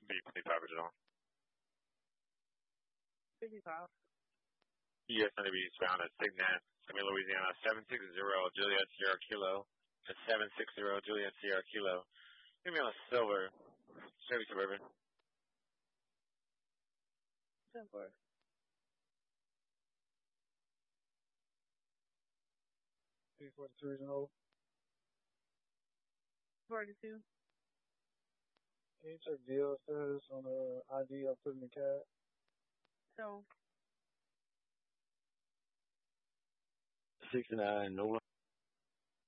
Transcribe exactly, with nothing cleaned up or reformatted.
B fifty-five original. fifty-five. U S N W is found at Signet, Semi Louisiana, seven six zero Juliet Sierra Kilo. At seven six zero Juliet Sierra Kilo. Give me on a silver Chevy Suburban. ten four. three forty-two original. forty-two. Can you check deal status on the I D I put in the cab? So. sixty-nine, Nola.